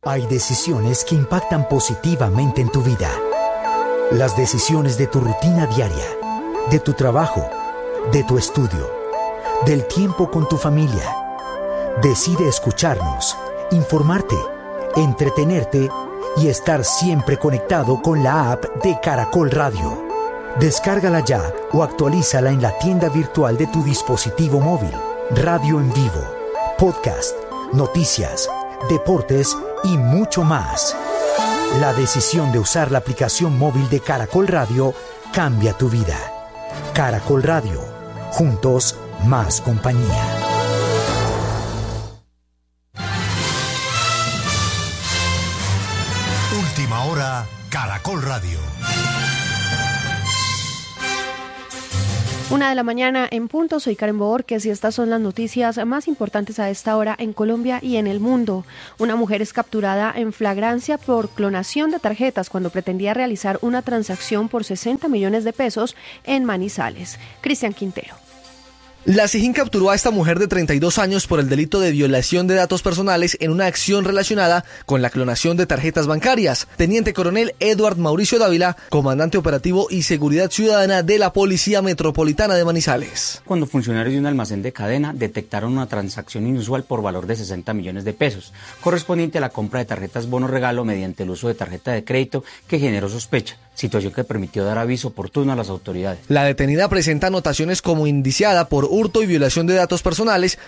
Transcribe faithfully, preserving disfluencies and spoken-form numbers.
Hay decisiones que impactan positivamente en tu vida. Las decisiones de tu rutina diaria, de tu trabajo, de tu estudio, del tiempo con tu familia. Decide escucharnos, informarte, entretenerte y estar siempre conectado con la app de Caracol Radio. Descárgala ya o actualízala en la tienda virtual de tu dispositivo móvil. Radio en vivo, podcast, noticias, deportes y mucho más. La decisión de usar la aplicación móvil de Caracol Radio cambia tu vida. Caracol Radio, juntos más compañía. Última hora, Caracol Radio. Una de la mañana en punto, soy Karen Borges y estas son las noticias más importantes a esta hora en Colombia y en el mundo. Una mujer es capturada en flagrancia por clonación de tarjetas cuando pretendía realizar una transacción por sesenta millones de pesos en Manizales. Cristian Quintero. La SIJIN capturó a esta mujer de treinta y dos años por el delito de violación de datos personales en una acción relacionada con la clonación de tarjetas bancarias. Teniente Coronel Edward Mauricio Dávila, comandante operativo y seguridad ciudadana de la Policía Metropolitana de Manizales. Cuando funcionarios de un almacén de cadena detectaron una transacción inusual por valor de sesenta millones de pesos, correspondiente a la compra de tarjetas bono regalo mediante el uso de tarjeta de crédito que generó sospecha, situación que permitió dar aviso oportuno a las autoridades. La detenida presenta anotaciones como indiciada por hurto y violación de datos personales,